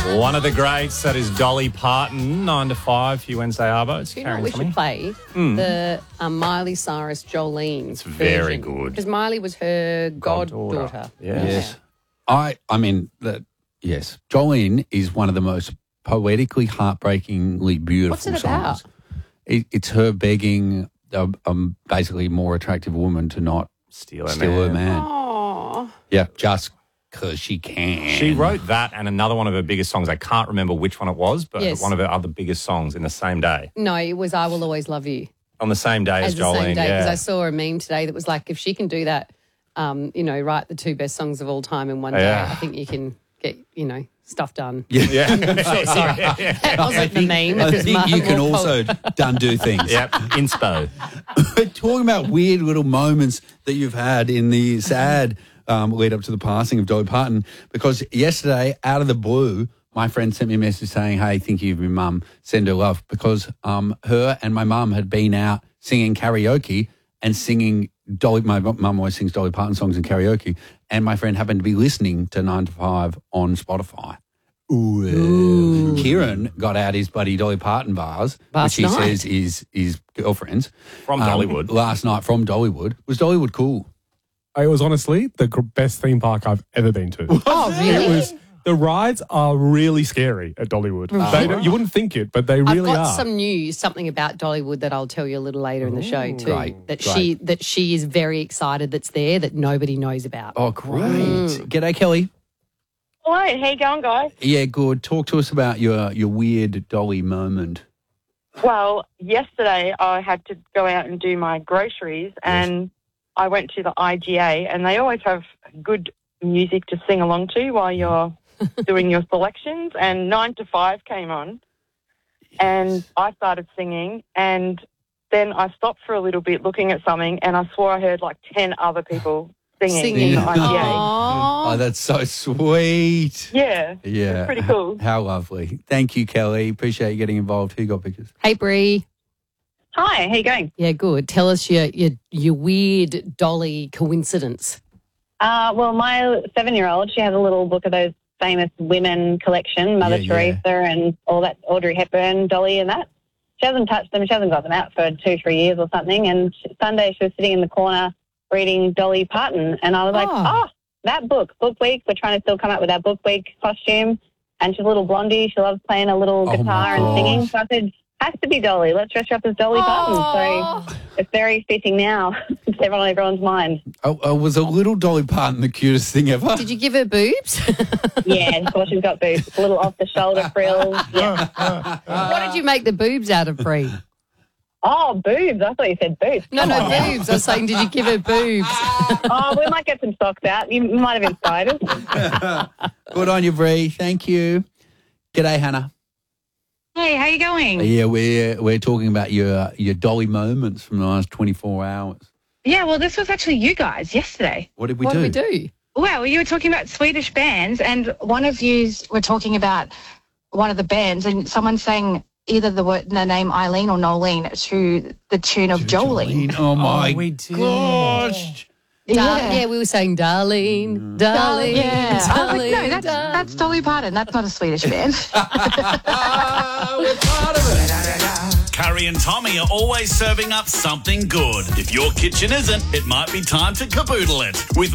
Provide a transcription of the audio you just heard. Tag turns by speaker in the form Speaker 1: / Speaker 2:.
Speaker 1: One of the greats, that is Dolly Parton, 9 to 5 for you Wednesday Arbos.
Speaker 2: Do you know what we should play? The Miley Cyrus Jolene. It's
Speaker 1: very good.
Speaker 2: Because Miley was her goddaughter.
Speaker 1: Yes.
Speaker 3: Yes. Jolene is one of the most poetically, heartbreakingly beautiful
Speaker 2: What's it
Speaker 3: songs.
Speaker 2: about?
Speaker 3: It's her begging basically a more attractive woman to not
Speaker 1: Steal
Speaker 3: her man.
Speaker 2: Oh.
Speaker 3: Yeah, just because she can.
Speaker 1: She wrote that and another one of her biggest songs. I can't remember which one it was, but
Speaker 2: Yes.
Speaker 1: one of her other biggest songs in the same day.
Speaker 2: No, it was I Will Always Love You.
Speaker 1: On the same day as
Speaker 2: the
Speaker 1: Jolene,
Speaker 2: same day, because
Speaker 1: yeah.
Speaker 2: I saw a meme today that was like, if she can do that, write the two best songs of all time in one day, I think you can get, stuff done.
Speaker 1: Yeah.
Speaker 2: Sorry. That wasn't the meme.
Speaker 3: I
Speaker 2: It was
Speaker 3: think you can
Speaker 2: more
Speaker 3: also do things.
Speaker 1: Yep, inspo.
Speaker 3: We're talking about weird little moments that you've had in the sad lead up to the passing of Dolly Parton, because yesterday, out of the blue, my friend sent me a message saying, hey, thinking of your mum, send her love, because her and my mum had been out singing karaoke and singing Dolly. My mum always sings Dolly Parton songs in karaoke, and my friend happened to be listening to 9 to 5 on Spotify. Ooh. Kieran got out his bloody Dolly Parton bars, which he says is his girlfriend's.
Speaker 1: From Dollywood.
Speaker 3: Last night from Dollywood. Was Dollywood cool?
Speaker 4: It was honestly the best theme park I've ever been to.
Speaker 2: Oh, really?
Speaker 4: The rides are really scary at Dollywood. You wouldn't think it, but they really
Speaker 2: I've got
Speaker 4: are.
Speaker 2: some news, something about Dollywood that I'll tell you a little later in the show too.
Speaker 3: Great,
Speaker 2: that
Speaker 3: great.
Speaker 2: she is very excited that's there that nobody knows about.
Speaker 3: Oh, great. G'day, Kelly.
Speaker 5: Hello, how you going, guys?
Speaker 3: Yeah, good. Talk to us about your weird Dolly moment.
Speaker 5: Well, yesterday I had to go out and do my groceries, and I went to the IGA, and they always have good music to sing along to while you're doing your selections, and 9 to 5 came on, and I started singing, and then I stopped for a little bit looking at something, and I swore I heard like 10 other people singing in the IGA.
Speaker 2: Aww.
Speaker 3: Oh, that's so sweet.
Speaker 5: Yeah,
Speaker 3: Yeah.
Speaker 5: it's pretty cool.
Speaker 3: How lovely. Thank you, Kelly. Appreciate you getting involved. Who got pictures?
Speaker 2: Hey, Bree.
Speaker 5: Hi, how you going?
Speaker 2: Yeah, good. Tell us your weird Dolly coincidence.
Speaker 6: Well, my 7-year-old, she has a little book of those famous women collection, Mother Teresa and all that, Audrey Hepburn, Dolly and that. She hasn't touched them. She hasn't got them out for 2-3 years or something. And Sunday she was sitting in the corner reading Dolly Parton. And I was like, that book week. We're trying to still come up with our book week costume. And she's a little blondie. She loves playing a little guitar and singing. So I said, has to be Dolly. Let's dress her up as Dolly Parton. So it's very fitting now. It's on everyone's mind.
Speaker 3: Was a little Dolly Parton the cutest thing ever?
Speaker 2: Did you give her boobs?
Speaker 6: Yeah, of course she's got boobs. A little off-the-shoulder frills. Yeah.
Speaker 2: What did you make the boobs out of, Bree?
Speaker 6: Oh, boobs. I thought you said boots.
Speaker 2: No, boobs. I was saying, did you give her boobs?
Speaker 6: We might get some socks out. You might have inspired us.
Speaker 3: Good on you, Bree. Thank you. G'day, Hannah.
Speaker 7: Hey, how you going?
Speaker 3: Yeah, we're talking about your Dolly moments from the last 24 hours.
Speaker 7: Yeah, well, this was actually you guys yesterday.
Speaker 3: What did we
Speaker 2: What
Speaker 3: do?
Speaker 2: did we do?
Speaker 7: Well, you were talking about Swedish bands, and one of you were talking about one of the bands, and someone sang either the name Eileen or Nolene to the tune of Jolene.
Speaker 3: Oh, my
Speaker 1: we did.
Speaker 3: gosh.
Speaker 2: Yeah, we were saying, darling, darling,
Speaker 7: Yeah. I was like,
Speaker 2: darling,
Speaker 7: no, that's Dolly Parton. That's not a Swedish band.
Speaker 3: We're part of it.
Speaker 8: Curry and Tommy are always serving up something good. If your kitchen isn't, it might be time to caboodle it with